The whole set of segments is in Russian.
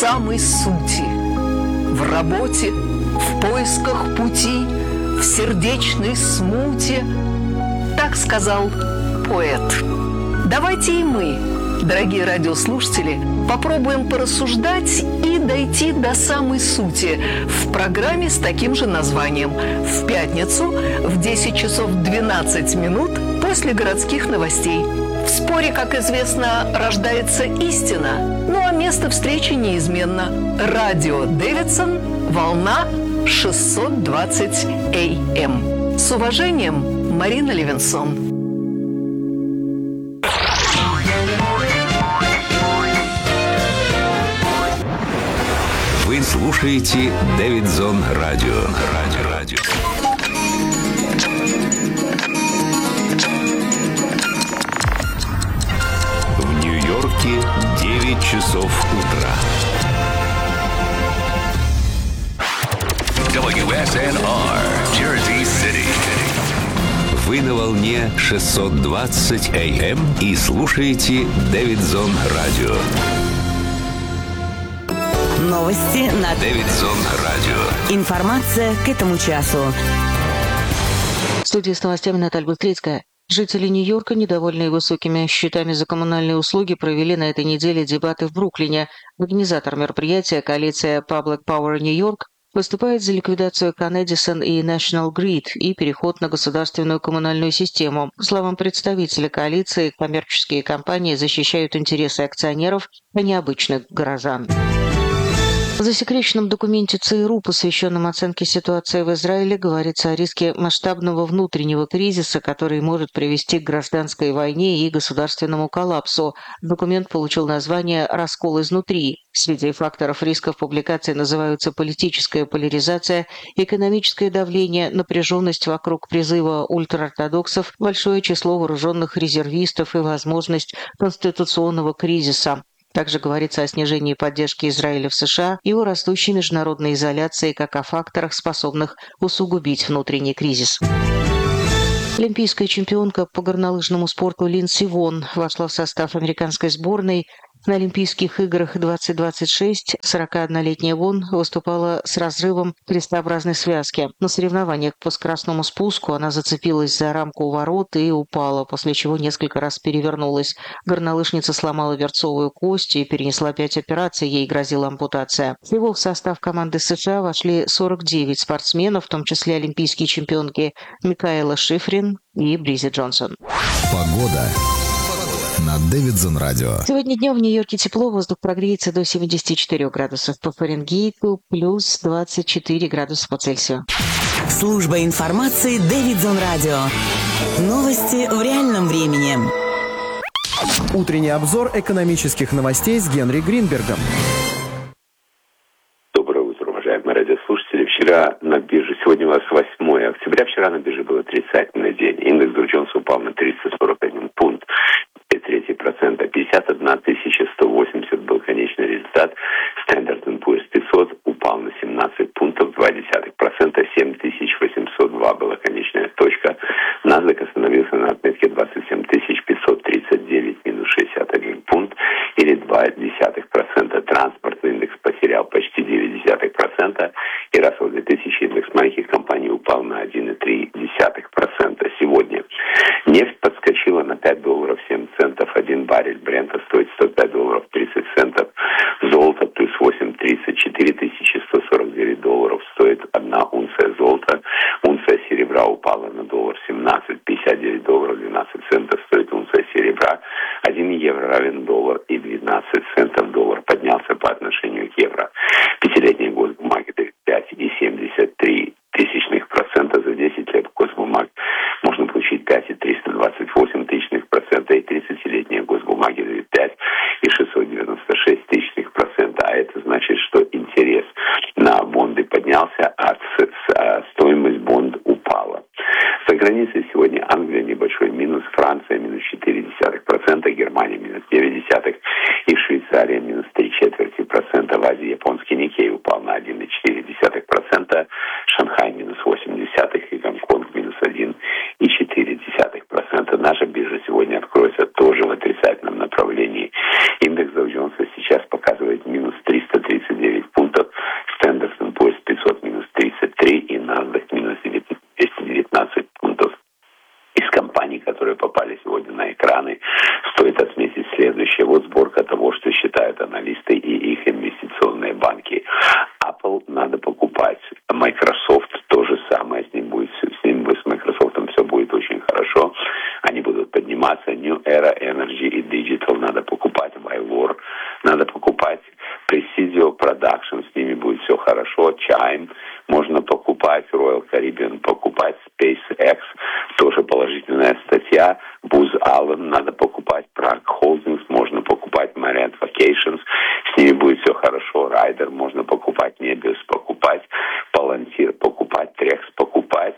самой сути. В работе, в поисках пути, в сердечной смуте. Так сказал поэт. Давайте и мы, дорогие радиослушатели, попробуем порассуждать и дойти до самой сути в программе с таким же названием в пятницу в 10 часов 12 минут после городских новостей. В споре, как известно, рождается истина, ну а место встречи неизменно. Радио Дэвидсон, волна 620 АМ. С уважением, Марина Левинсон. Вы слушаете Дэвидсон Радио. В Нью-Йорке 9 часов утра. WSNR, Jersey City. Вы на волне 620 АМ и слушаете Дэвидсон Радио. Новости на Дэвидсон Радио. Информация к этому часу. В студии с новостями Наталья Быстрицкая. Жители Нью-Йорка, недовольные высокими счетами за коммунальные услуги, провели на этой неделе дебаты в Бруклине. Организатор мероприятия, коалиция Public Power New York, выступает за ликвидацию ConEdison и National Grid и переход на государственную коммунальную систему. По словам представителя коалиции, коммерческие компании защищают интересы акционеров, а не обычных горожан. В засекреченном документе ЦРУ, посвященном оценке ситуации в Израиле, говорится о риске масштабного внутреннего кризиса, который может привести к гражданской войне и государственному коллапсу. Документ получил название «Раскол изнутри». Среди факторов рисков публикации называются политическая поляризация, экономическое давление, напряженность вокруг призыва ультраортодоксов, большое число вооруженных резервистов и возможность конституционного кризиса. Также говорится о снижении поддержки Израиля в США и о растущей международной изоляции как о факторах, способных усугубить внутренний кризис. Олимпийская чемпионка по горнолыжному спорту Линдси Вонн вошла в состав американской сборной. На Олимпийских играх 2026 41-летняя Вонн выступала с разрывом крестообразной связки. На соревнованиях по скоростному спуску она зацепилась за рамку у ворот и упала, после чего несколько раз перевернулась. Горнолыжница сломала берцовую кость и перенесла 5 операций, ей грозила ампутация. Всего в состав команды США вошли 49 спортсменов, в том числе олимпийские чемпионки Микаэла Шифрин и Бризи Джонсон. Погода на Дэвидсон Радио. Сегодня днем в Нью-Йорке тепло, воздух прогреется до 74 градусов по Фаренгейту, плюс 24 градуса по Цельсию. Служба информации Дэвидсон Радио. Новости в реальном времени. Утренний обзор экономических новостей с Генри Гринбергом. Доброе утро, уважаемые радиослушатели. Вчера на бирже, сегодня у нас 8 октября, вчера на бирже был отрицательный день. Индекс Dow Jones упал на 341 пункт. 0,3%, 51 180 был конечный результат. Standard & Poor's 500 упал на 17 пунктов, 0,2%, 7802 была конечная точка. NASDAQ остановился на отметке 27 539, минус 61 пункт, или 0,2%. Транспортный индекс потерял почти 0,9%, и Russell 2000 индекс маленьких компаний упал на 1,3%. Сегодня нефть подскочила на $5 7 центов. 1 баррель Брента стоит $105 30 центов. Золото плюс 8,30, 4149 долларов стоит 1 унция золота. Унция серебра упала на $17, 59 долларов 12 центов стоит унция серебра. 1 евро равен $1 и 12 центов. Доллар поднялся по отношению к евро. Пятилетние госбумаги 5,73% за 10 лет госбумаг можно получить 5,328%, и 30-летние госбумаги 5,696%. А это значит, что интерес на бонды поднялся, а стоимость бонд упала. За границей сегодня Англия небольшой минус, Франция минус 0,4%, Германия минус 0,9% и Швейцария минус 0,75%. В Азии японский Никей упал на 1,4%, Шанхай минус 0,8% и Гонконг минус 1,4%. Наша биржа сегодня откроется тоже в отрицательном направлении. Индекс Dow Jones сейчас показывает минус 330 Production, с ними будет все хорошо. Chime можно покупать, Royal Caribbean покупать, SpaceX, тоже положительная статья. Booz Allen надо покупать, Prague Holdings можно покупать, Marriott Vacations, с ними будет все хорошо. Ryder можно покупать, Nebius покупать, Palantir покупать, Trex покупать.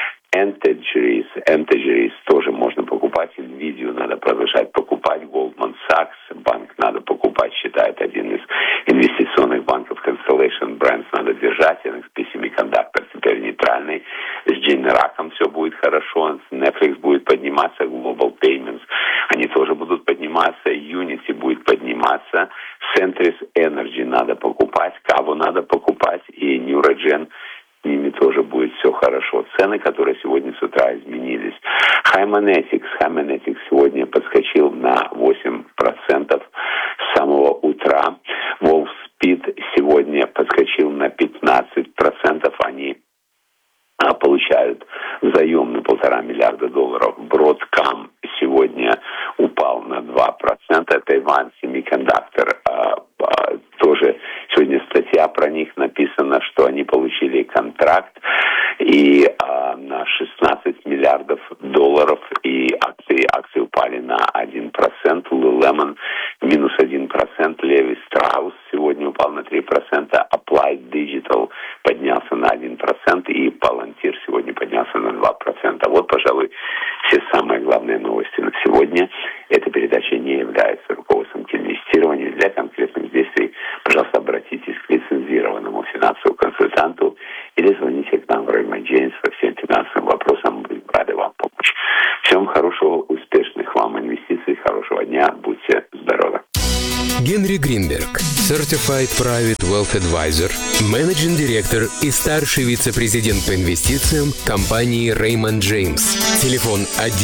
Entegris тоже можно покупать, Nvidia надо продолжать покупать, Goldman Sachs банк надо покупать, считает один из инвестиционных банков, Constellation Brands надо держать, NXP Semiconductor теперь нейтральный, с Generac все будет хорошо, Netflix будет подниматься, Global Payments, они тоже будут подниматься, Unity будет подниматься, Centris Energy надо покупать, Cavo надо покупать и Neurogen, с ними тоже будет все хорошо. Цены, которые сегодня с утра изменились. Hymanetics сегодня подскочил на 8% с самого утра. Wolfspeed сегодня подскочил на 15%. Они получают заем на $1,5 миллиарда. Broadcom сегодня упал на 2%. Taiwan Semiconductor тоже сегодня статья про них написано, что они получили контракт и на $16 миллиардов, и акции упали на 1%. Lululemon минус 1%. Levi Strauss сегодня упал на 3%. Applied Digital поднялся на 1%. И Palantir сегодня поднялся на 2%. Вот, пожалуй, все самые главные новости на сегодня. Эта передача не является руководством к инвестированию. Для конкретных действий, пожалуйста, обратитесь к лицензированному финансовому консультанту или звоните к нам в Raymond James по всем финансовым вопросам. Мы рады вам помочь. Всем хорошего, успешных вам инвестиций, хорошего дня. Будьте здоровы. Генри Гринберг, Certified Private Wealth Advisor, менеджинг директор и старший вице-президент по инвестициям компании Raymond James. Телефон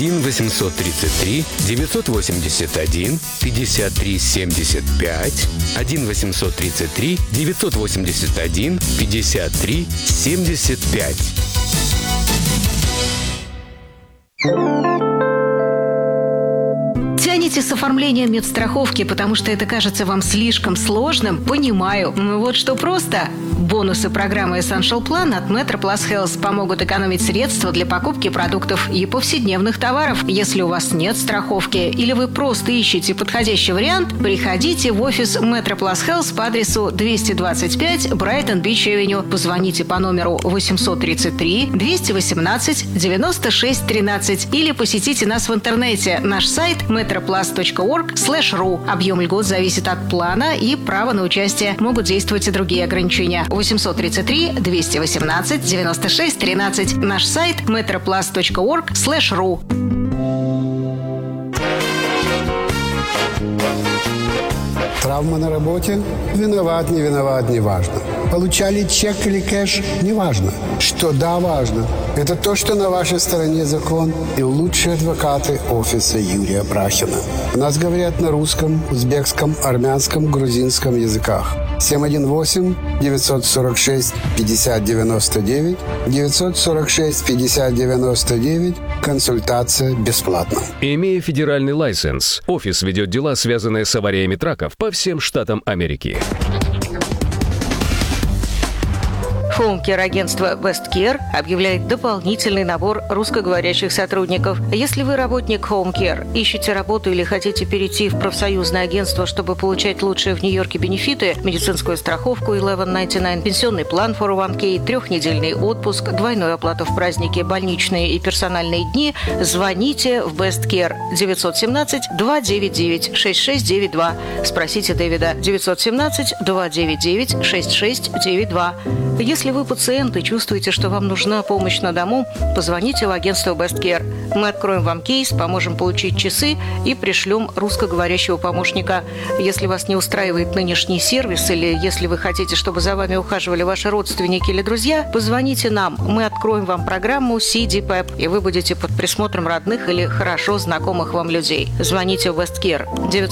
1-833-981-53-75, 1-833-981-53-75. Тянете с оформлением медстраховки, потому что это кажется вам слишком сложным? Понимаю. Вот что просто. Бонусы программы Essential Plan от MetroPlus Health помогут экономить средства для покупки продуктов и повседневных товаров. Если у вас нет страховки или вы просто ищете подходящий вариант, приходите в офис MetroPlus Health по адресу 225 Brighton Beach Avenue. Позвоните по номеру 833-218-96-13 или посетите нас в интернете. Наш сайт metroplus.org/ru. Объем льгот зависит от плана и права на участие. Могут действовать и другие ограничения. 833-218-96-13. Наш сайт metroplus.org/ru. Травма на работе? Виноват, не виноват, не важно. Получали чек или кэш? Не важно. Что да, важно. Это то, что на вашей стороне закон и лучшие адвокаты офиса Юрия Брахина. У нас говорят на русском, узбекском, армянском, грузинском языках. 718-946-5099, 946-5099. Консультация бесплатна. Имея федеральный лайсенс, офис ведет дела, связанные с авариями траков по всем штатам Америки. Хоум-кер-агентство Westcare объявляет дополнительный набор русскоговорящих сотрудников. Если вы работник Хоум-кер, ищете работу или хотите перейти в профсоюзное агентство, чтобы получать лучшие в Нью-Йорке бенефиты, медицинскую страховку 1199, пенсионный план 401k, 3-недельный отпуск, двойную оплату в праздники, больничные и персональные дни, звоните в Westcare 917-299-6692. Спросите Дэвида 917-299-6692. Если вы пациент и чувствуете, что вам нужна помощь на дому, позвоните в агентство Westcare. Мы откроем вам кейс, поможем получить часы и пришлем русскоговорящего помощника. Если вас не устраивает нынешний сервис или если вы хотите, чтобы за вами ухаживали ваши родственники или друзья, позвоните нам. Мы откроем вам программу CDPEP, и вы будете под присмотром родных или хорошо знакомых вам людей. Звоните в Westcare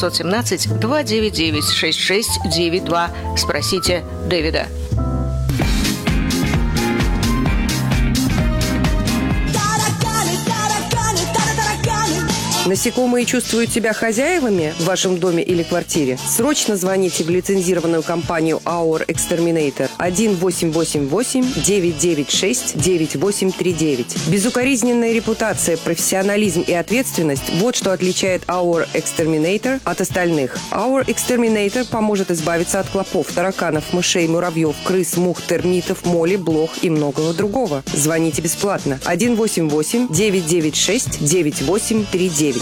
917-299-6692. Спросите Дэвида. Насекомые чувствуют себя хозяевами в вашем доме или квартире? Срочно звоните в лицензированную компанию Our Exterminator 1-888-996-9839. Безукоризненная репутация, профессионализм и ответственность – вот что отличает Our Exterminator от остальных. Our Exterminator поможет избавиться от клопов, тараканов, мышей, муравьев, крыс, мух, термитов, моли, блох и многого другого. Звоните бесплатно 1-888-996-9839.